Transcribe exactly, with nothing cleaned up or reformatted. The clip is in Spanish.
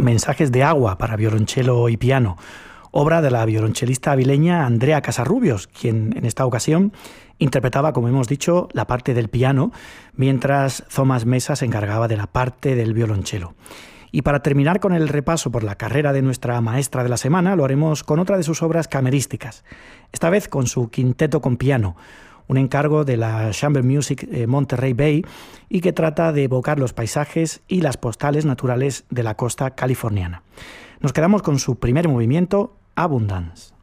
Mensajes de agua para violonchelo y piano, obra de la violonchelista avileña Andrea Casarrubios, quien en esta ocasión interpretaba, como hemos dicho, la parte del piano, mientras Thomas Mesa se encargaba de la parte del violonchelo. Y para terminar con el repaso por la carrera de nuestra maestra de la semana, lo haremos con otra de sus obras camerísticas, esta vez con su quinteto con piano, un encargo de la Chamber Music Monterey Bay y que trata de evocar los paisajes y las postales naturales de la costa californiana. Nos quedamos con su primer movimiento, Abundance.